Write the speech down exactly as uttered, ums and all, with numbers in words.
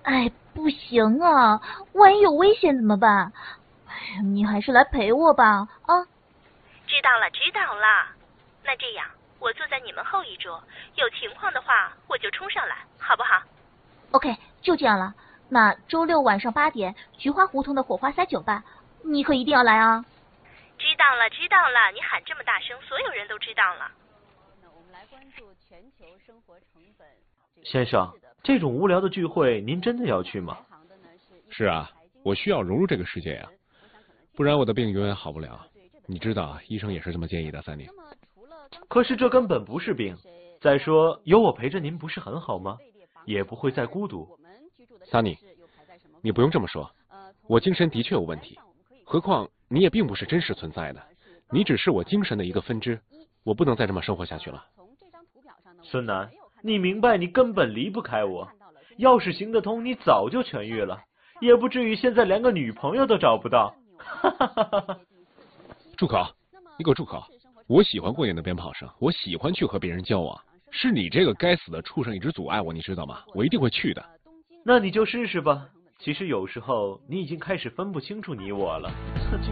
哎，不行啊，万一有危险怎么办？哎，你还是来陪我吧，啊！ 知道了，知道了。那这样，我坐在你们后一桌，有情况的话我就冲上来，好不好 ？OK， 就这样了。那周六晚上八点，菊花胡同的火花塞酒吧，你可一定要来啊！ 知道了，知道了。你喊这么大声，所有人都知道了。 我们来关注全球生活成本。 先生，这种无聊的聚会，您真的要去吗？ 是啊，我需要融入这个世界呀、啊，不然我的病永远好不了。你知道，医生也是这么建议的，三妮。 可是这根本不是病。再说，有我陪着您不是很好吗？也不会再孤独。 三妮，你不用这么说，我精神的确有问题。何况你也并不是真实存在的，你只是我精神的一个分支。我不能再这么生活下去了。 孙楠，你明白你根本离不开我。要是行得通，你早就痊愈了，也不至于现在连个女朋友都找不到。哈哈哈哈！ 住口！你给我住口！我喜欢过年的鞭炮声，我喜欢去和别人交往。是你这个该死的畜生一直阻碍我，你知道吗？我一定会去的。 那你就试试吧。其实有时候你已经开始分不清楚你我了。